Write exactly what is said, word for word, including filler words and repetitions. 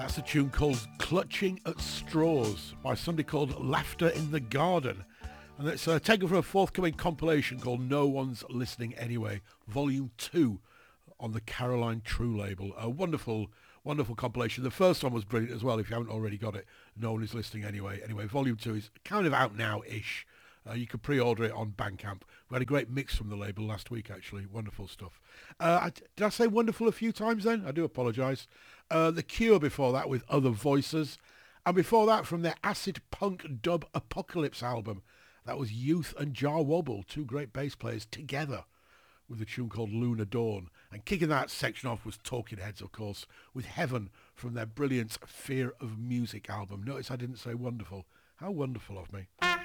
That's a tune called Clutching at Straws by somebody called Laughter in the Garden. And it's uh, taken from a forthcoming compilation called No One's Listening Anyway, Volume two on the Caroline True label. A wonderful, wonderful compilation. The first one was brilliant as well, if you haven't already got it. No One Is Listening Anyway. Anyway, Volume two is kind of out now-ish. Uh, you can pre-order it on Bandcamp. We had a great mix from the label last week, actually. Wonderful stuff. Uh, I, did I say wonderful a few times then? I do apologise. Uh, the Cure before that with Other Voices. And before that, from their acid punk dub Apocalypse album, that was Youth and Jar Wobble, two great bass players together, with a tune called Lunar Dawn. And kicking that section off was Talking Heads, of course, with Heaven from their brilliant Fear of Music album. Notice I didn't say wonderful. How wonderful of me.